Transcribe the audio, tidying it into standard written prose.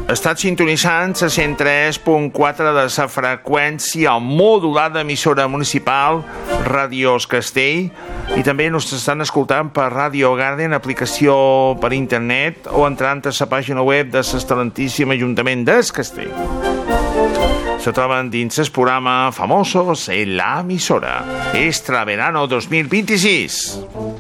Estat sintonitzant la 103.4 de la freqüència modulada emissora municipal Ràdios Castell, i també ens estan escoltant per Radio Garden, aplicació per internet, o entrant a la pàgina web de l'excel·lentíssim Ajuntament del Castell. Se troben dins el programa Famosos en la emissora Extra Verano 2026.